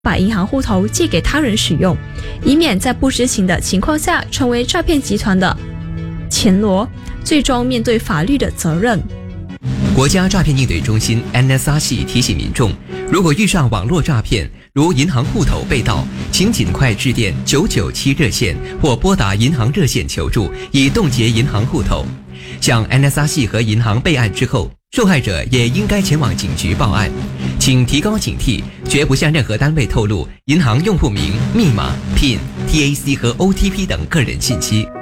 把银行户头借给他人使用，以免在不知情的情况下成为诈骗集团的前罗，最终面对法律的责任。 国家诈骗应对中心 NSRC 提醒民众，如果遇上网络诈骗，如银行户头被盗，请尽快致电997热线或拨打银行热线求助，以冻结银行户头。向 NSRC 和银行备案之后，受害者也应该前往警局报案。请提高警惕，绝不向任何单位透露银行用户名、密码、PIN、TAC 和 OTP 等个人信息。